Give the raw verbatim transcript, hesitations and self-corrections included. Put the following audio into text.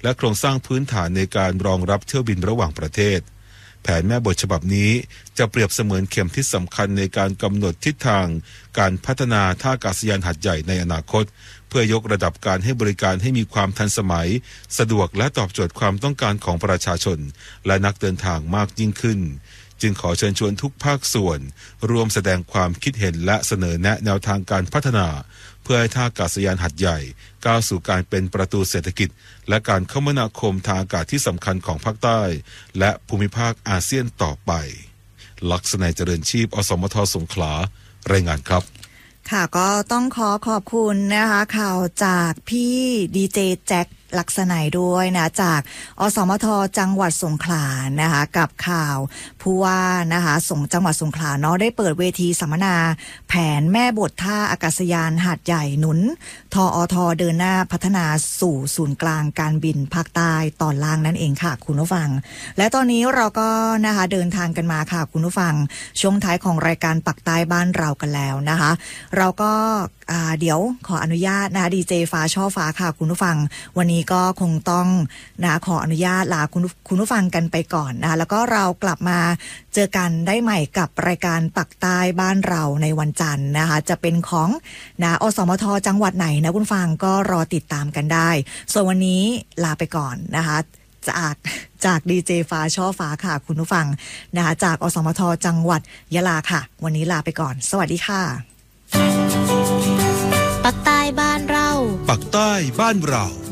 และโครงสร้างพื้นฐานในการรองรับเที่ยวบินระหว่างประเทศแผนแม่บทฉบับนี้จะเปรียบเสมือนเข็มทิศสำคัญในการกำหนดทิศทางการพัฒนาท่าอากาศยานหาดใหญ่ในอนาคตเพื่อยกระดับการให้บริการให้มีความทันสมัยสะดวกและตอบโจทย์ความต้องการของประชาชนและนักเดินทางมากยิ่งขึ้นจึงขอเชิญชวนทุกภาคส่วนร่วมแสดงความคิดเห็นและเสนอแนะแนวทางการพัฒนาเพื่อให้ท่าอากาศยานหาดใหญ่ก้าวสู่การเป็นประตูเศรษฐกิจและการคมนาคมทางอากาศที่สำคัญของภาคใต้และภูมิภาคอาเซียนต่อไปลักษณะเจริญชีพอสมทสงขลารายงานครับค่ะก็ต้องขอขอบคุณนะคะข่าวจากพี่ดีเจแจ็คลักษณะด้วยนะจากอสมทจังหวัดสงขลานะคะกับข่าวผู้ว่านะคะส่งจังหวัดสงขลาเนาะได้เปิดเวทีสัมมนาแผนแม่บทท่าอากาศยานหาดใหญ่หนุนทอทเดินหน้าพัฒนาสู่ศูนย์กลางการบินภาคใต้ตอนล่างนั่นเองค่ะคุณผู้ฟังและตอนนี้เราก็นะคะเดินทางกันมาค่ะคุณผู้ฟังช่วงท้ายของรายการปักใต้บ้านเรากันแล้วนะคะเราก็เดี๋ยวขออนุญาตนะคะดีเจฟ้าช่อฟ้าค่ะคุณผู้ฟังวันนี้ก็คงต้องนะขออนุญาตลาคุณคุณผู้ฟังกันไปก่อนนะคะแล้วก็เรากลับมาเจอกันได้ใหม่กับรายการปักใต้บ้านเราในวันจันทร์นะคะจะเป็นของนะอสมทจังหวัดไหนนะคุณฟังก็รอติดตามกันได้ส่วนวันนี้ลาไปก่อนนะคะจากจากดีเจฟ้าช่อฟ้าค่ะคุณผู้ฟังนะคะจากอสมทจังหวัดยะลาค่ะวันนี้ลาไปก่อนสวัสดีค่ะปักใต้บ้านเราปักใต้บ้านเรา